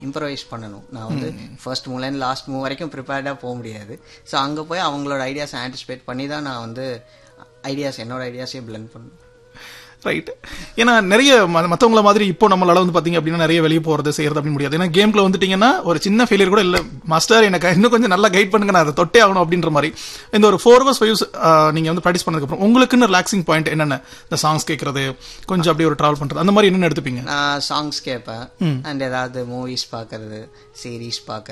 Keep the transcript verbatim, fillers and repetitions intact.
Improvise பண்ணணும். நான் வந்து ஃபர்ஸ்ட் மூவ்லேருந்து லாஸ்ட் மூவ் வரைக்கும் ப்ரிப்பேர்டாக போக முடியாது. ஸோ அங்கே போய் அவங்களோட ஐடியாஸை ஆன்டிசிபேட் பண்ணி தான் நான் வந்து ஐடியாஸ் என்னோட ஐடியாஸே பிளெண்ட் பண்ணணும். ரைட். ஏன்னா நிறைய மற்றவங்கள மாதிரி இப்போ நம்மளால வந்து பாத்தீங்க அப்படின்னா நிறைய வெளியே போறது செய்யறது அப்படின்னு முடியாது. ஏன்னா கேம்ல வந்துட்டீங்கன்னா ஒரு சின்ன ஃபெயிலியர் கூட இல்ல, மாஸ்டர் எனக்கு இன்னும் கொஞ்சம் நல்லா கைட் பண்ணுங்க, நான் அதை தொட்டே ஆகணும் அப்படின்ற மாதிரி. இந்த ஒரு ஃபோர் ஹவர்ஸ் ஃபைவ் நீங்க வந்து ப்ராக்டிஸ் பண்ணதுக்கு அப்புறம் உங்களுக்குன்னு ரிலாக்ஸிங் பாயிண்ட் என்னென்ன? இந்த சாங்ஸ் கேட்கறது, கொஞ்சம் அப்படியே ஒரு டிராவல் பண்றது, அந்த மாதிரி என்னென்ன எடுத்துப்பீங்க? நான் சாங்ஸ் கேட்பேன், அண்ட் ஏதாவது மூவிஸ் பாக்குறது, சீரீஸ் பாக்குறது,